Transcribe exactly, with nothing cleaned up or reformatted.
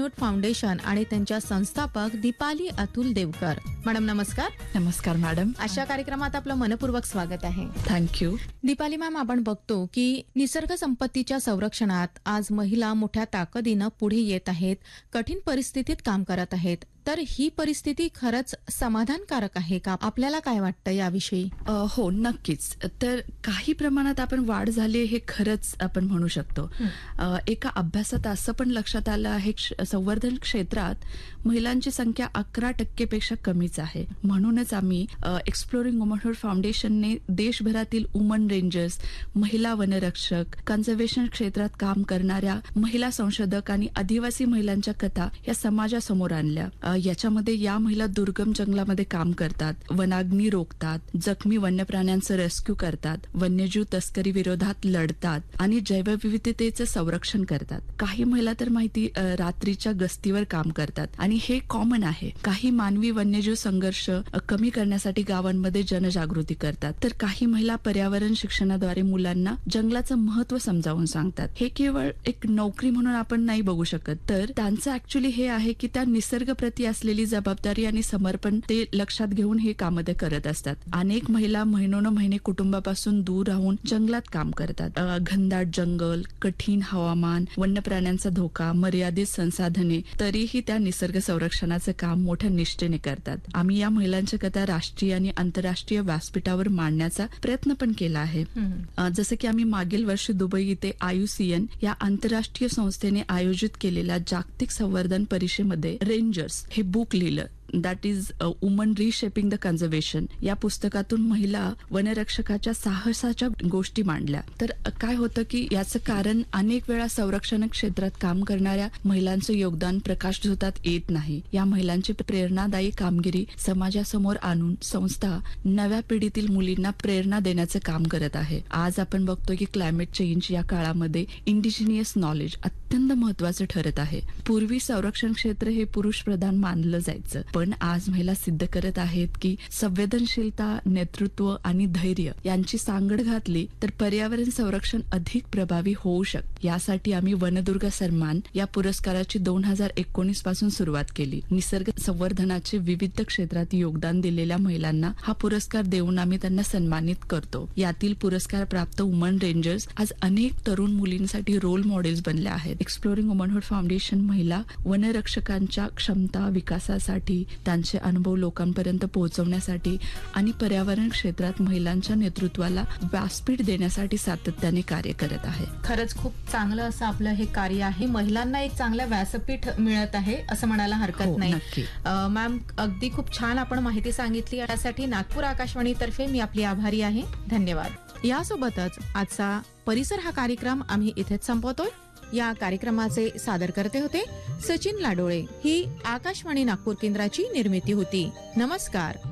Womanhood foundation आणि त्यांच्या संस्थापक दीपाली अतुल देवकर. मॅडम नमस्कार. नमस्कार मॅडम. अशा कार्यक्रमात आपलं मनपूर्वक स्वागत आहे. थँक्यू. दीपाली मॅम, आपण बघतो की निसर्ग संपत्तीच्या संरक्षणात आज महिला मोठ्या ताकदीनं पुढे येत आहेत, कठीण परिस्थितीत काम करत आहेत. तर ही परिस्थिती खरंच समाधानकारक आहे का? आपल्याला काय वाटतं याविषयी? हो, नक्कीच. तर काही प्रमाणात आपण वाढ झाली हे खरंच आपण म्हणू शकतो. एका अभ्यासात असं पण लक्षात आलं आहे संवर्धन क्षेत्रात महिलांची संख्या अकरा टक्के पेक्षा कमीच आहे. म्हणूनच आम्ही एक्सप्लोरिंग वुमनहुड फाउंडेशनने देशभरातील वुमन रेंजर्स, महिला वनरक्षक, कन्झर्वेशन क्षेत्रात काम करणाऱ्या महिला संशोधक आणि आदिवासी महिलांच्या कथा या समाजासमोर आणल्या. याच्यामध्ये या महिला दुर्गम जंगलामध्ये काम करतात, वनाग्नी रोखतात, जखमी वन्य प्राण्यांचं रेस्क्यू करतात, वन्यजीव तस्करी विरोधात लढतात आणि जैवविविधतेचं संरक्षण करतात. काही महिला तर माहिती रात्रीच्या गस्तीवर काम करतात आणि हे कॉमन आहे. काही मानवी वन्यजीव संघर्ष कमी करण्यासाठी गावांमध्ये जनजागृती करतात, तर काही महिला पर्यावरण शिक्षणाद्वारे मुलांना जंगलाचं महत्व समजावून सांगतात. हे केवळ एक नोकरी म्हणून आपण नाही बघू शकत, तर त्यांचं ऍक्च्युली हे आहे की त्या निसर्ग प्रती असलेली जबाबदारी आणि समर्पण ते लक्षात घेऊन हे काम ते करत असतात. अनेक महिला महिनोन महिने कुटुंबापासून दूर राहून जंगलात काम करतात. घनदाट जंगल, कठीण हवामान, वन्य प्राण्यांचा धोका, मर्यादित संसाधने, तरीही त्या निसर्ग संरक्षणाचं काम मोठ्या निष्ठेने करतात. आम्ही या महिलांच्या कथा राष्ट्रीय आणि आंतरराष्ट्रीय व्यासपीठावर मांडण्याचा प्रयत्न पण केला आहे. जसं की आम्ही मागील वर्षी दुबई इथे आयुसीएन या आंतरराष्ट्रीय संस्थेने आयोजित केलेल्या जागतिक संवर्धन परिषदेमध्ये रेंजर्स हे बुक लिहिलं. That is woman reshaping the conservation. या पुस्तकातून महिला वनरक्षकाच्या साहसाच्या गोष्टी मांडल्या. तर काय होतं की याचं कारण अनेक वेळा संरक्षण क्षेत्रात काम करणाऱ्या महिलांचं योगदान प्रकाशझोतात येत नाही. या महिलांची प्रेरणादायी कामगिरी समाजासमोर आणून संस्था नव्या पिढीतील मुलींना प्रेरणा देण्याचं काम करत आहे. आज आपण बघतो की क्लायमेट चेंज या काळामध्ये इंडिजिनियस नॉलेज अत्यंत महत्वाचं ठरत आहे. पूर्वी संरक्षण क्षेत्र हे पुरुष प्रधान मानलं जायचं, पण आज महिला सिद्ध करत आहेत की संवेदनशीलता, नेतृत्व आणि धैर्य यांची सांगड घातली तर पर्यावरण संरक्षण अधिक प्रभावी होऊ शकते. यासाठी आम्ही वनदुर्गा सन्मान या पुरस्काराची दोन हजार एकोणीस पासून सुरुवात केली. निसर्ग संवर्धनाचे विविध क्षेत्रात योगदान दिलेल्या महिलांना हा पुरस्कार देऊन आम्ही त्यांना सन्मानित करतो. यातील पुरस्कार प्राप्त वुमन रेंजर्स आज अनेक तरुण मुलींसाठी रोल मॉडेल्स बनले आहेत. एक्सप्लोरिंग वुमनहुड फाउंडेशन महिला वनरक्षकांच्या क्षमता विकासासाठी, त्यांचे अनुभव लोकांपर्यंत पोहोचवण्यासाठी आणि पर्यावरण क्षेत्रात महिलांच्या नेतृत्वाला व्यासपीठ देण्यासाठी सातत्याने कार्य करत आहे. खरंच खूप चांगलं असं आपलं हे कार्य आहे. महिलांना एक चांगलं व्यासपीठ मिळत आहे असं म्हणायला हरकत नाही. मॅम, अगदी खूप छान आपण माहिती सांगितली. यासाठी नागपूर आकाशवाणी तर्फे मी आपली आभारी आहे. धन्यवाद. यासोबतच आजचा परिसर हा कार्यक्रम आम्ही इथेच संपवतोय. या कार्यक्रमाचे सादरकर्ते होते सचिन लाडोळे. ही आकाशवाणी नागपूर केंद्राची निर्मिती होती. नमस्कार.